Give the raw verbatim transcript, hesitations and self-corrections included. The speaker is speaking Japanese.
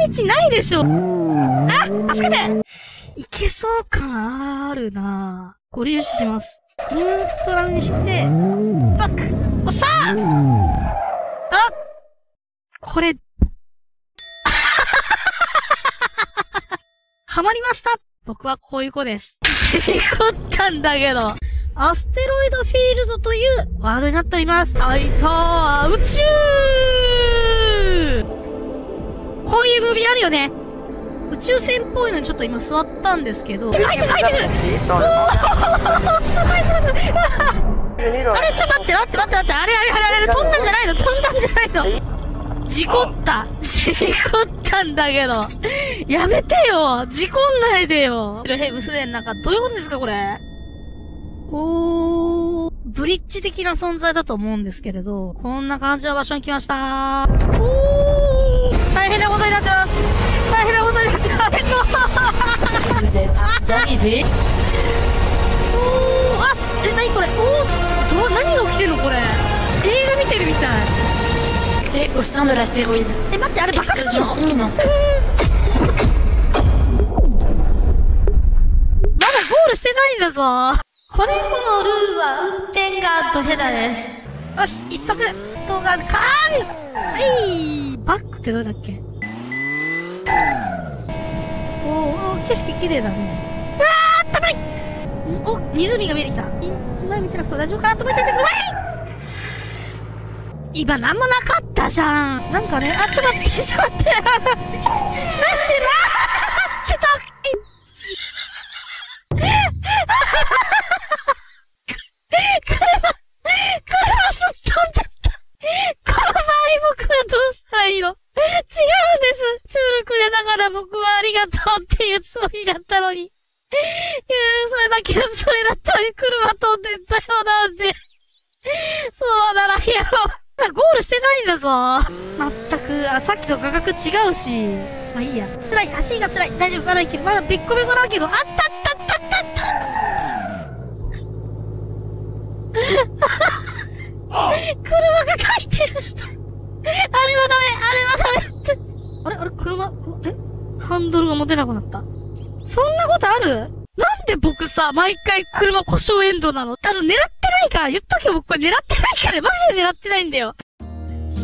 道ないでしょ。あ、助けて。いけそう感あるなぁ。ご利用します。ニュートラルにして、バック。おっしゃー。あ、これ、ハマりました。僕はこういう子です。事故ったんだけど。アステロイドフィールドというワードになっております。あいたー、宇宙こういうムービーあるよね。宇宙船っぽいのにちょっと今座ったんですけど。入ってる入ってる。おー、すごいすごいすごい。あれ、ちょっと待って待って待って待って。あれあれあれあれ、飛んだんじゃないの飛んだんじゃないの事故った。事故ったんだけど。やめてよ。事故んないでよ。ヘブ船なんか、どういうことですかこれ。おー、ブリッジ的な存在だと思うんですけれど、こんな感じの場所に来ましたー。おー、大変なことになってます。大変なことになってます。 Vous êtes arrivé. おー、あ、え、なにこれ。おー、ど、何が起きてるのこれ。映画見てるみたい。 T'es au sein de l'astéroïde. え、待って、あれ爆発するの？ Explosion imminente. まだゴールしてないんだぞ。これこのルールは運転がドヘダです。よし、一足、動画、カーンはい、バックってどうだっけ。おー、景色綺麗だね。あー、たまいお、湖が見えてきた。今見てなくて大丈夫かなと思っててください。今なんもなかったじゃん。なんかね、あ、ちょっと待って、ちょっと待って。なしなーってた。僕はありがとうっていうつもりだったのに。いやそれだけのつもりだったのに車飛んでったよなんて。そうならんやろ。ゴールしてないんだぞ。まったく、あ、さっきと価格違うし。まあいいや。辛い、足が辛い。大丈夫、まだいける。まだべっこべこだけど、あったったったったった。車が回転した。あれはダメ、あれはダメって。あれあれ車、えハンドルが持てなくなった。そんなことある？なんで僕さ、毎回車故障エンドなの？あの、狙ってないから、言っとけよ、僕これ狙ってないから、マジで狙ってないんだよ。